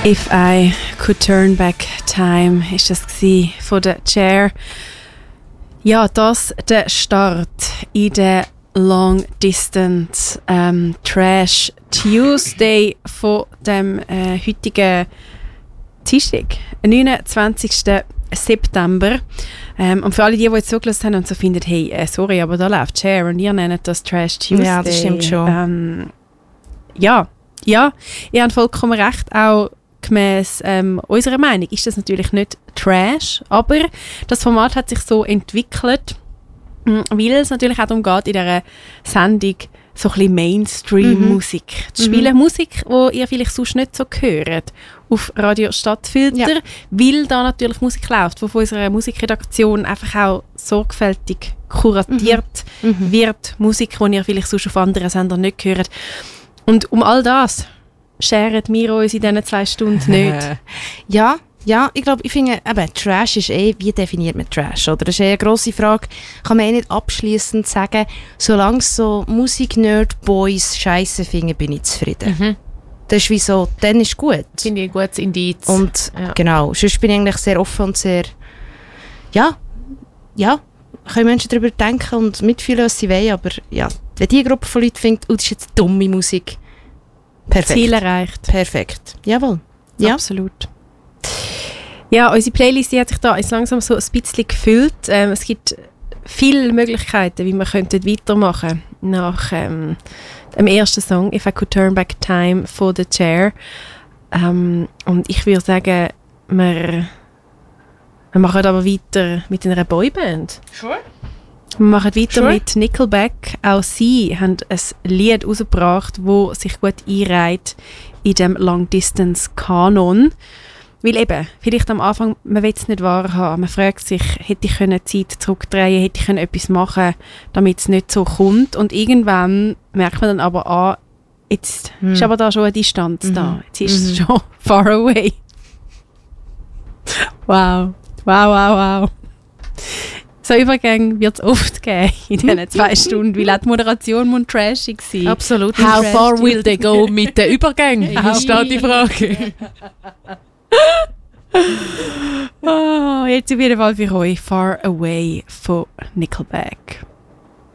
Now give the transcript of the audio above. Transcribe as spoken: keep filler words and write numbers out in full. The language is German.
If I Could Turn Back Time ist das gsi von der Cher. Ja, das der Start in der Long Distance ähm, Trash Tuesday von dem äh, heutigen Dienstag, neunundzwanzigsten September. Ähm, und für alle, die, die jetzt zugelassen haben und so finden, hey, äh, sorry, aber da läuft Cher und ihr nennt das Trash Tuesday. Ja, das stimmt schon. Ähm, ja, ja, ihr habt vollkommen recht, auch gemäss ähm, unserer Meinung ist das natürlich nicht Trash, aber das Format hat sich so entwickelt, weil es natürlich auch darum geht, in dieser Sendung so ein bisschen Mainstream-Musik mhm. zu spielen. Mhm. Musik, die ihr vielleicht sonst nicht so hört auf Radio Stadtfilter, ja. weil da natürlich Musik läuft, die von unserer Musikredaktion einfach auch sorgfältig kuratiert mhm. Mhm. wird. Musik, die ihr vielleicht sonst auf anderen Sendern nicht hört. Und um all das scheren wir uns in diesen zwei Stunden nicht. Ja, ja, ich glaube, ich finde, eben, Trash ist eh, wie definiert man Trash, oder? Das ist eh eine grosse Frage, kann man eh nicht abschliessend sagen, solange so Musik-Nerd-Boys Scheiße finden, bin ich zufrieden. Mhm. Das ist wie so, dann ist gut. Finde ich ein gutes Indiz. Und ja. genau, sonst bin ich eigentlich sehr offen und sehr, ja, ja, können Menschen darüber denken und mitfühlen, was sie wollen, aber ja, wenn die Gruppe von Leuten findet, oh, das ist jetzt dumme Musik, perfekt. Ziel erreicht. Perfekt, jawohl. Ja. Absolut. Ja, unsere Playlist die hat sich da jetzt langsam so ein bisschen gefüllt. Ähm, es gibt viele Möglichkeiten, wie wir könnten weitermachen nach ähm, dem ersten Song «If I Could Turn Back Time» von The Cher. Ähm, und ich würde sagen, wir, wir machen aber weiter mit einer Boyband. Sure. Wir machen weiter sure. mit Nickelback. Auch sie haben ein Lied rausgebracht, das sich gut einreiht in dem Long-Distance-Kanon. Weil eben, vielleicht am Anfang, man will es nicht wahrhaben. Man fragt sich, hätte ich die Zeit zurückdrehen, hätte ich etwas machen können, damit es nicht so kommt. Und irgendwann merkt man dann aber an, jetzt hm. ist aber da schon eine Distanz mhm. da. Jetzt ist es mhm. schon far away. Wow. Wow, wow, wow. So Übergänge wird es oft geben in diesen zwei Stunden, weil auch die Moderation muss trashig sein. Absolut. How far will they go mit den Übergängen? Hier steht die Frage. Oh, jetzt auf jeden Fall für euch «Far Away» von Nickelback.